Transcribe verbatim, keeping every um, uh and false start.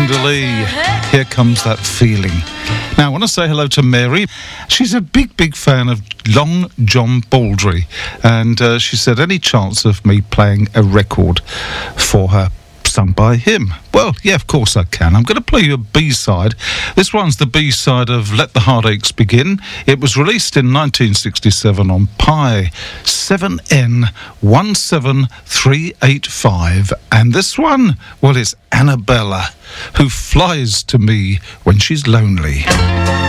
Brenda Lee, Here Comes That Feeling. Now, I want to say hello to Mary. She's a big, big fan of Long John Baldry, and uh, she said, any chance of me playing a record for her sung by him? Well, yeah, of course I can. I'm going to play you a B-side. This one's the B-side of Let the Heartaches Begin. It was released in nineteen sixty-seven on Pi seven N one seven three eight five. And this one, well, it's Annabella, who flies to me when she's lonely.